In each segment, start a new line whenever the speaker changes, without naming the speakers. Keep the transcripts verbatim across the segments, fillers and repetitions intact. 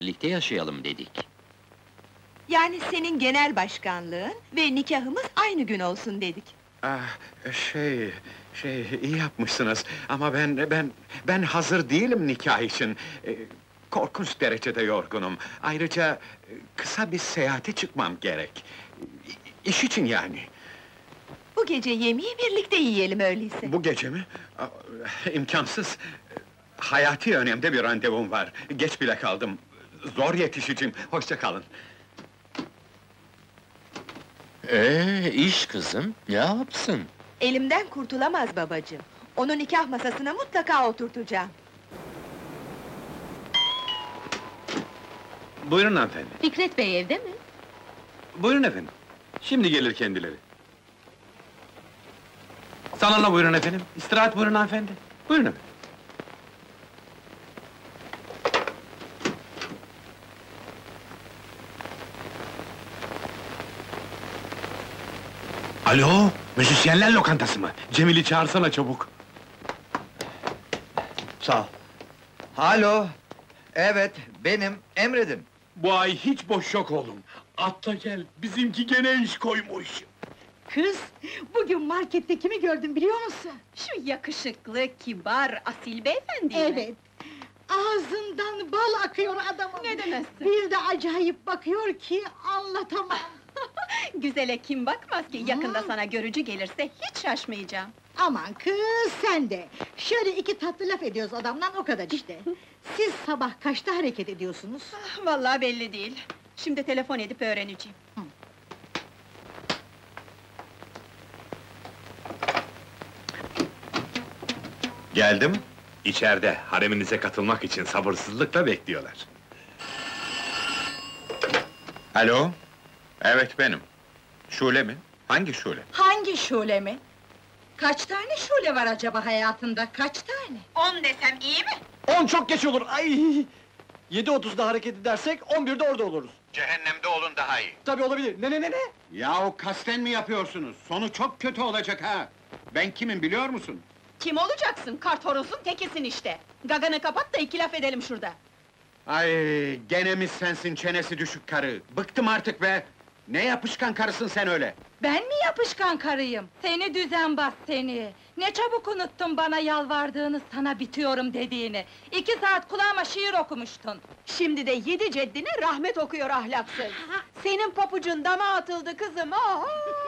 birlikte yaşayalım dedik.
Yani senin genel başkanlığın ve nikahımız aynı gün olsun dedik.
Ah, şey, şey, iyi yapmışsınız ama ben, ben, ben hazır değilim nikah için. Ee, korkunç derecede yorgunum. Ayrıca e, kısa bir seyahate çıkmam gerek. İ- İş için yani.
Bu gece yemeği birlikte yiyelim öyleyse.
Bu gece mi? Aa, İmkansız. Hayati önemde bir randevum var. Geç bile kaldım. Zor yetişeceğim. Hoşça kalın.
Ee, iş kızım, ne yapsın?
Elimden kurtulamaz babacığım. Onu nikah masasına mutlaka oturtacağım.
Buyurun hanımefendi.
Fikret Bey evde mi?
Buyurun efendim. Şimdi gelir kendileri. Salona buyurun efendim. İstirahat buyurun hanımefendi. Buyurun efendim. Alo, müzisyenler lokantası mı? Cemil'i çağırsana çabuk.
Sağ ol. Alo, evet, benim, emredin.
Bu ay hiç boş yok oğlum. Atla gel, bizimki gene iş koymuş.
Kız, bugün markette kimi gördüm biliyor musun?
Şu yakışıklı, kibar, asil beyefendi mi?
Evet. Ağzından bal akıyor adamın.
Ne demezsin?
Bir de acayip bakıyor ki anlatamam.
Güzele kim bakmaz ki, yakında sana görücü gelirse hiç şaşmayacağım.
Aman kız sen de! Şöyle iki tatlı laf ediyoruz adamdan o kadar işte. Siz sabah kaçta hareket ediyorsunuz?
Ah, vallahi belli değil. Şimdi telefon edip öğreneceğim.
Geldim. İçeride, hareminize katılmak için sabırsızlıkla bekliyorlar. Alo? Evet benim. Şule mi? Hangi Şule?
Hangi şule mi? Kaç tane şule var acaba hayatında, kaç tane?
On desem iyi mi?
On çok geç olur, ay! Yedi otuzda hareket edersek, on birde orada oluruz.
Cehennemde olun daha iyi.
Tabii olabilir, ne ne ne ne?
Yahu kasten mi yapıyorsunuz? Sonu çok kötü olacak ha! Ben kimim biliyor musun?
Kim olacaksın? Karthorozun tekisin işte! Gaganı kapat da iki laf edelim şurada!
Ay, gene mi sensin çenesi düşük karı? Bıktım artık be! Ne yapışkan karısın sen öyle?
Ben mi yapışkan karıyım? Seni düzenbaz seni! Ne çabuk unuttun bana yalvardığını, sana bitiyorum dediğini! İki saat kulağıma şiir okumuştun!
Şimdi de yedi ceddine rahmet okuyor ahlaksız! Senin papucun dama atıldı kızım! Ah!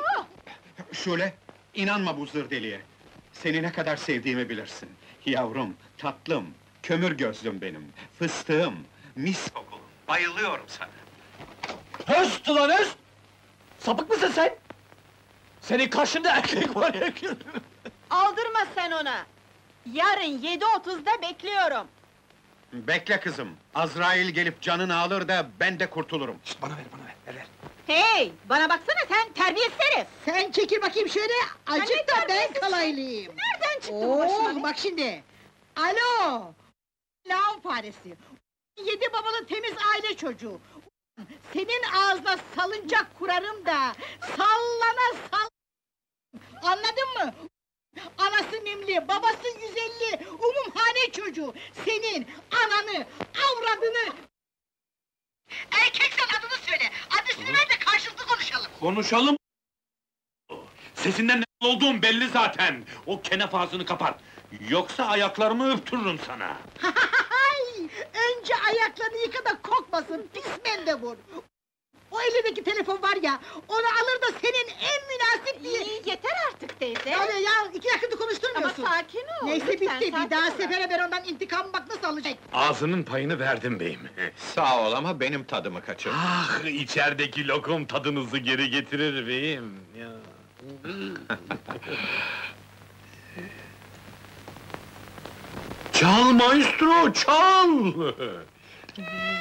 Şule, inanma bu zır deliye! Seni ne kadar sevdiğimi bilirsin. Yavrum, tatlım, kömür gözlüm benim, fıstığım, mis kokulum, bayılıyorum sana!
Höst ulan höst! Sapık mısın sen? Senin karşında erkek var ya!
Aldırma sen ona! Yarın yedi otuzda bekliyorum!
Bekle kızım, Azrail gelip canını alır da ben de kurtulurum.
Şişt, bana ver, bana ver, ver, ver!
Hey! Bana baksana sen, terbiyesiz herif!
Sen çekil bakayım şöyle,
Anne,
acık da ben
terbiyesiz
kalaylıyım!
Nereden çıktı bu başına?
Oh, bak şimdi! Alo! Lağım faresi! Yedi babalı temiz aile çocuğu! Senin ağzına salıncak kurarım da, sallana sall... Anladın mı? Anası mimli, babası yüz elli, umumhane çocuğu! Senin ananı, avradını... Erkeksen adını söyle, adresini ver de karşılıklı konuşalım!
Konuşalım! Sesinden ne olduğum belli zaten! O kenef ağzını kapat! Yoksa ayaklarımı öptürürüm sana!
Hay! Önce ayaklarını yıka da kokmasın, pis mendebur! O elindeki telefon var ya, onu alır da senin en münasip diye...
İyi, yeter artık teyze!
Öyle ya, iki dakikada
Ama
konuşturmuyorsun!
sakin ol!
Neyse
lütfen,
bitti, bir
sakin
daha
ol.
sefere ben ondan intikam bak nasıl alacak!
Ağzının payını verdim beyim. Sağ ol ama benim tadımı kaçır. Ah, içerideki lokum tadınızı geri getirir beyim. Ya. Çal maestro, çal!